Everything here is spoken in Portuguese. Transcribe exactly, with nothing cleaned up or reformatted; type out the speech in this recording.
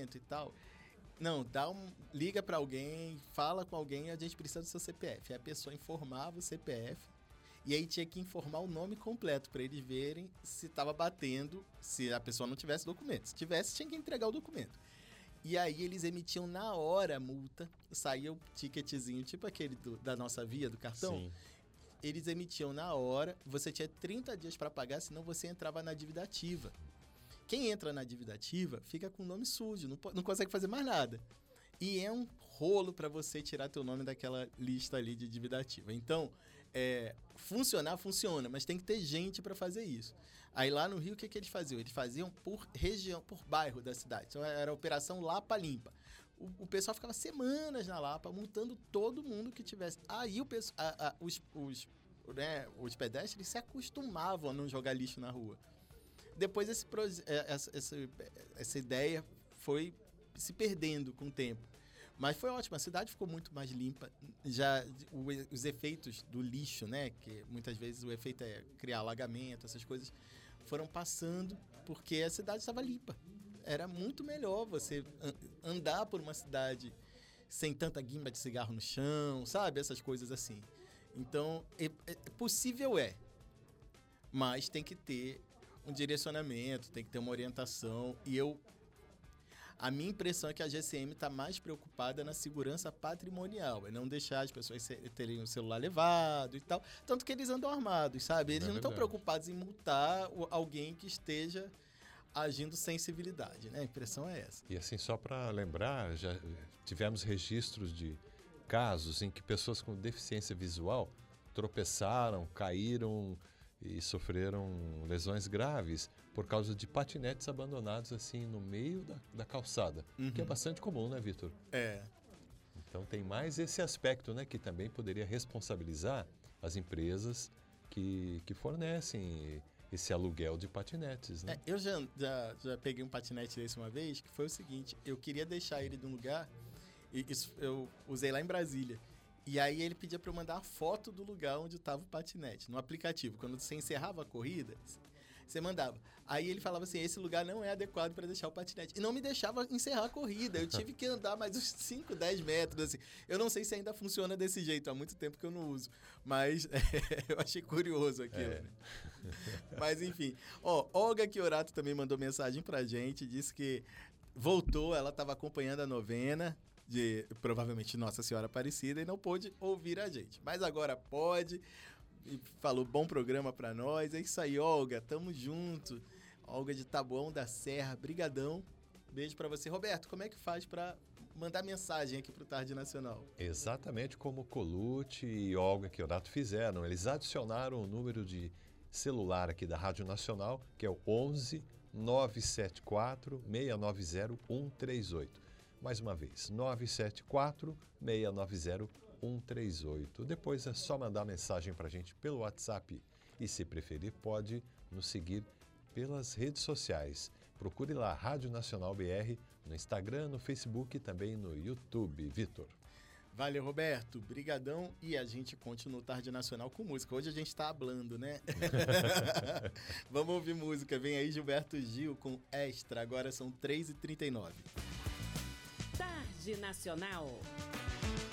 documento e tal. Não, dá um, liga para alguém, fala com alguém, a gente precisa do seu C P F. Aí a pessoa informava o C P F e aí tinha que informar o nome completo para eles verem se estava batendo, se a pessoa não tivesse documento. Se tivesse, tinha que entregar o documento. E aí eles emitiam na hora a multa, saía o ticketzinho, tipo aquele do, da nossa via, do cartão. Sim. Eles emitiam na hora, você tinha trinta dias para pagar, senão você entrava na dívida ativa. Quem entra na dívida ativa fica com o nome sujo, não, não consegue fazer mais nada. E é um rolo para você tirar teu nome daquela lista ali de dívida ativa. Então, é, funcionar, funciona, mas tem que ter gente para fazer isso. Aí lá no Rio, o que, que eles faziam? Eles faziam por região, por bairro da cidade. Então, era a Operação Lapa Limpa. O, o pessoal ficava semanas na Lapa, multando todo mundo que tivesse. Aí o pessoal, a, a, os, os, né, os pedestres se acostumavam a não jogar lixo na rua. Depois esse, essa, essa, essa ideia foi se perdendo com o tempo. Mas foi ótimo, a cidade ficou muito mais limpa. Já o, os efeitos do lixo, né? Que muitas vezes o efeito é criar alagamento, essas coisas, foram passando porque a cidade estava limpa. Era muito melhor você andar por uma cidade sem tanta guimba de cigarro no chão, sabe? Essas coisas assim. Então, é, é possível é, mas tem que ter um direcionamento, tem que ter uma orientação. E eu... A minha impressão é que a G C M está mais preocupada na segurança patrimonial, é não deixar as pessoas terem o celular levado e tal. Tanto que eles andam armados, sabe? Eles é não estão preocupados em multar alguém que esteja agindo sem civilidade, né? A impressão é essa. E assim, só para lembrar, já tivemos registros de casos em que pessoas com deficiência visual tropeçaram, caíram e sofreram lesões graves por causa de patinetes abandonados assim no meio da, da calçada, uhum. Que é bastante comum, né, Vitor? É. Então tem mais esse aspecto, né, que também poderia responsabilizar as empresas que, que fornecem esse aluguel de patinetes, né? É, eu já, já, já peguei um patinete desse uma vez, que foi o seguinte, eu queria deixar ele num lugar, e isso eu usei lá em Brasília. E aí ele pedia para eu mandar a foto do lugar onde estava o patinete, no aplicativo. Quando você encerrava a corrida, você mandava. Aí ele falava assim, esse lugar não é adequado para deixar o patinete. E não me deixava encerrar a corrida. Eu tive que andar mais uns cinco, dez metros. Assim. Eu não sei se ainda funciona desse jeito, há muito tempo que eu não uso. Mas é, eu achei curioso aquilo. É. Mas enfim. Ó, Olga Chiorato também mandou mensagem pra gente, disse que voltou, ela estava acompanhando a novena. De provavelmente Nossa Senhora Aparecida e não pôde ouvir a gente. Mas agora pode. E falou bom programa pra nós. É isso aí, Olga. Tamo junto. Olga de Taboão da Serra. Brigadão. Beijo pra você. Roberto, como é que faz pra mandar mensagem aqui pro Tarde Nacional? Exatamente como Colucci e Olga Chiorato fizeram. Eles adicionaram o número de celular aqui da Rádio Nacional, que é o onze, nove sete quatro, seis nove zero, um três oito. Mais uma vez, nove sete quatro, seis nove zero, um três oito. Depois é só mandar mensagem para a gente pelo WhatsApp e, se preferir, pode nos seguir pelas redes sociais. Procure lá Rádio Nacional B R no Instagram, no Facebook e também no YouTube. Vitor. Valeu, Roberto. Brigadão. E a gente continua o Tarde Nacional com música. Hoje a gente tá hablando, né? Vamos ouvir música. Vem aí Gilberto Gil com Extra. Agora são três e trinta e nove. Tarde Nacional.